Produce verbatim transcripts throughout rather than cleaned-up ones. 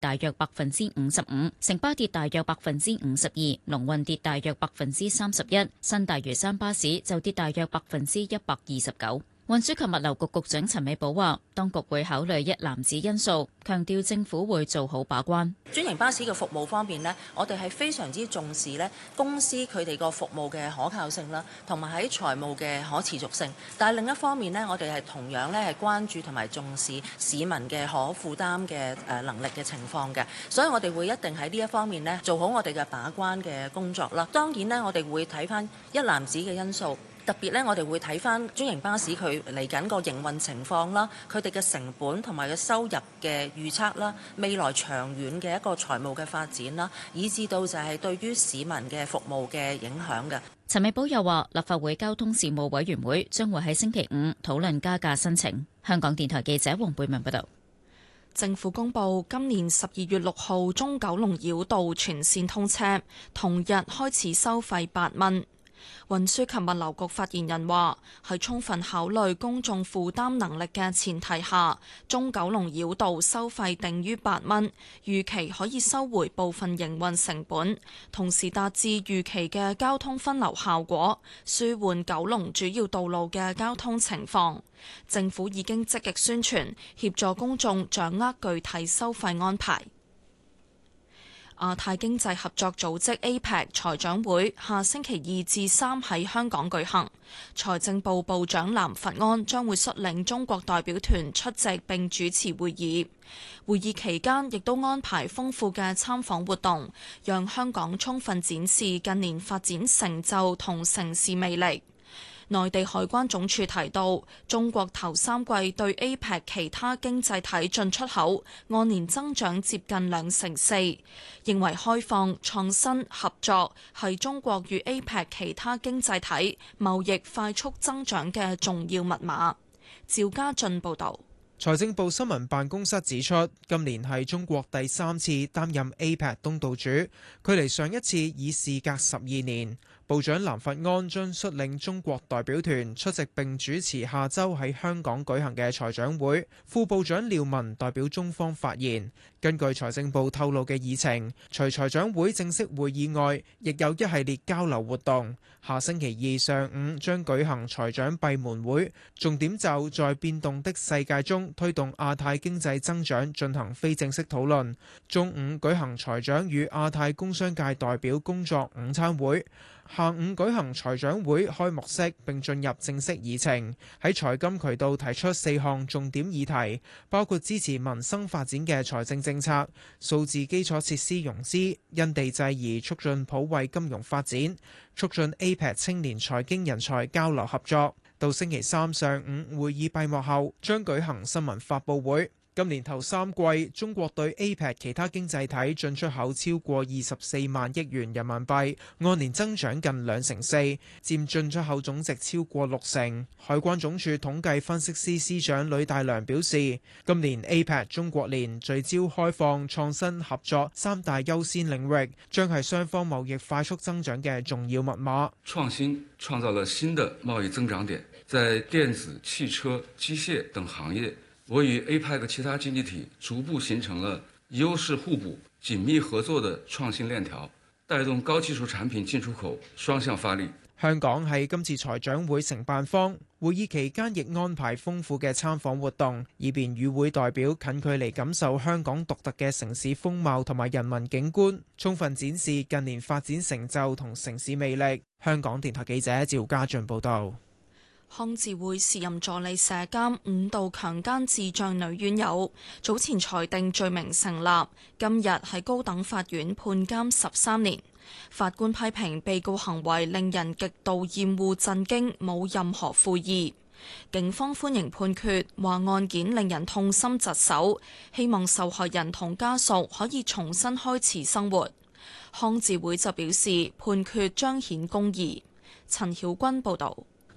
大約百分之五十五，城巴跌大約百分之五十二，龍運跌大約百分之三十一，新大嶼山巴士就跌大約百分之一百二十九。運輸及物流局局長陳美寶話，當局會考慮一籃子因素，強調政府會做好把關。 專營巴士嘅服務方面呢，我哋係非常之重視呢公司佢哋個服務嘅可靠性啦，同埋喺財務嘅可持續性。但係另一方面呢，我哋係同樣咧係關注同埋重視市民嘅可負擔嘅誒能力嘅情況嘅，所以我哋會一定喺呢一方面呢做好我哋嘅把關嘅工作啦。當然呢，我哋會睇返一籃子嘅因素。特別咧，我哋會睇翻專營巴士佢嚟緊個營運情況啦，佢哋嘅成本同埋嘅收入嘅預測啦，未來長遠嘅一個財務嘅發展啦，以至到就係對於市民嘅服務嘅影響嘅。 陳美寶又話，立法會交通事務委員會將會喺星期五討論加價申請。香港電台記者黃貝文報道。 政府公布今年十二月六號中九龍繞道全線通車，同日開始收費八蚊。運輸及物流局發言人話，喺充分考慮公眾負擔能力嘅前提下，中九龍繞道收費定於八蚊，預期可以收回部分營運成本，同時達至預期嘅交通分流效果，舒緩九龍主要道路嘅交通情況。政府已經積極宣傳，協助公眾掌握具體收費安排。亞太經濟合作組織 A P E C 財長會下星期二至三喺香港舉行，財政部部長藍佛安將會率領中國代表團出席並主持會議。會議期間亦都安排豐富嘅參訪活動，讓香港充分展示近年發展成就同城市魅力。內地海關總署提到，中國頭三季對 A P E C 其他經濟體進出口按年增長接近兩成四，認為開放、創新、合作係中國與 A P E C 其他經濟體貿易快速增長嘅重要密碼。趙家俊報導。 財政部新聞辦公室指出，今年係中國第三次擔任 A P E C 東道主，距離上一次已事隔十二年。部長藍佛安將率領中國代表團出席並主持下週喺香港舉行嘅財長會，副部長廖文代表中方發言。根據財政部透露嘅議程，除財長會正式會議外，亦有一系列交流活動。下星期二上午將舉行財長閉門會，重點就在變動的世界中推動亞太經濟增長進行非正式討論。中午舉行財長與亞太工商界代表工作午餐會。下午舉行財長會開幕式並進入正式議程，喺財金渠道提出四項重點議題，包括支持民生發展嘅財政政策、數字基礎設施融資、因地制宜促進普惠金融發展、促進 A P E C 青年財經人才交流合作。到星期三上午會議閉幕後，將舉行新聞發佈會。今年頭三季，中國對 A P E C 其他經濟體進出口超過二十四萬億元人民幣，按年增長近兩成四，佔進出口總值超過六成。海關總署統計分析司司長呂大良表示，今年 A P E C 中國年聚焦開放、創新、合作三大優先領域，將係雙方貿易快速增長嘅重要密碼。 創新創造了新的貿易增長點，在電子、汽車、機械等行業，我與 A P E C 其他經濟體逐步形成了優勢互補、緊密合作的創新鏈條，帶動高技術產品進出口雙向發力。 香港係今次財長會承辦方，會議期間亦安排豐富嘅參訪活動，以便與會代表近距離感受香港獨特嘅城市風貌同埋人文景觀，充分展示近年發展成就同城市魅力。香港電台記者趙家俊報道。 康智會時任助理舍監五度強姦智障女院友，早前裁定罪名成立，今日喺高等法院判監十三年。法官批評被告行為令人極度厭惡、震驚，冇任何悔意。警方歡迎判決，話案件令人痛心疾首，希望受害人同家屬可以重新開始生活。康智會就表示判決彰顯公義。陳曉君報導。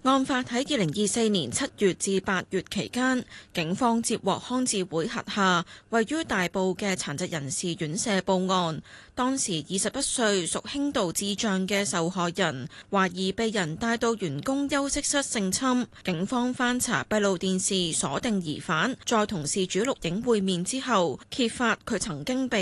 案發喺二零二四年七月至八月期間，警方接獲康智會轄下位於大埔嘅殘疾人士院舍報案。當時二十一歲屬輕度智障嘅受害人，懷疑被人帶到員工休息室性侵。警方翻查閉路電視鎖定疑犯，再同事主錄影會面之後，揭發佢曾經被